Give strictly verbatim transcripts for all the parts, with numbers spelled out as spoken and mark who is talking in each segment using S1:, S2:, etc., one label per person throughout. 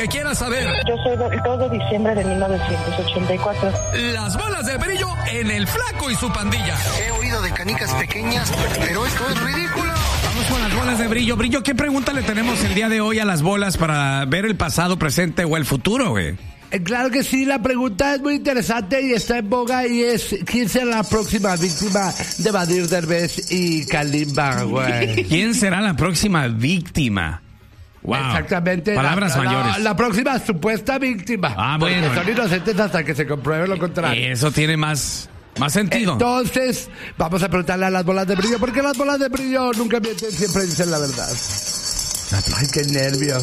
S1: que quieras saber.
S2: Yo soy del dos de diciembre de mil novecientos ochenta y cuatro.
S1: Las bolas de brillo en El Flaco y su pandilla.
S3: He oído de canicas pequeñas, pero esto es ridículo.
S1: Vamos con las bolas de brillo. Brillo, ¿qué pregunta le tenemos el día de hoy a las bolas para ver el pasado, presente o el futuro, güey?
S4: Claro que sí, la pregunta es muy interesante y está en boga y es ¿quién será la próxima víctima de Badir Derbez y Kalimba, güey?
S1: ¿Quién será la próxima víctima? Wow.
S4: Exactamente.
S1: Palabras
S4: la,
S1: mayores.
S4: La, la próxima supuesta víctima.
S1: Ah, bueno.
S4: Porque son inocentes hasta que se compruebe lo contrario.
S1: Eso tiene más, más sentido.
S4: Entonces, vamos a preguntarle a las bolas de brillo, porque las bolas de brillo nunca mienten, siempre dicen la verdad. Ay, qué nervio.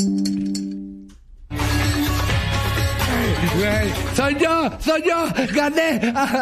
S4: Güey, soy yo, soy yo, gané.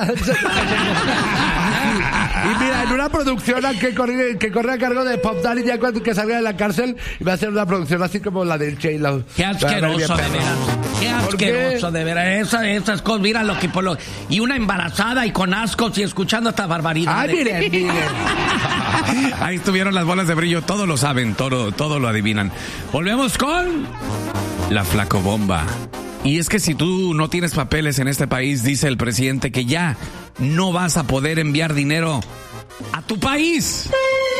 S4: Y mira, en una producción que corre, que corre a cargo de Pop Daddy ya cuando que salga de la cárcel, y va a ser una producción así como la del J-Lo.
S5: Qué asqueroso, de veras. Qué asqueroso, de veras. Esas, esas cosas, mira lo que por lo... Y una embarazada y con ascos y escuchando esta barbaridad.
S4: Ay, miren, miren.
S1: Ahí estuvieron las bolas de brillo, todos lo saben, todo, todo lo adivinan. Volvemos con la flacobomba. Y es que si tú no tienes papeles en este país, dice el presidente que ya no vas a poder enviar dinero a tu país.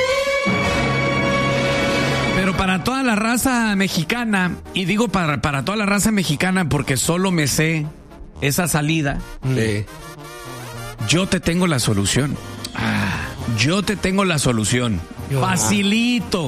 S1: Pero para toda la raza mexicana, y digo para, para toda la raza mexicana porque solo me sé esa salida,
S4: Sí.
S1: yo te tengo la solución. Yo te tengo la solución. Facilito.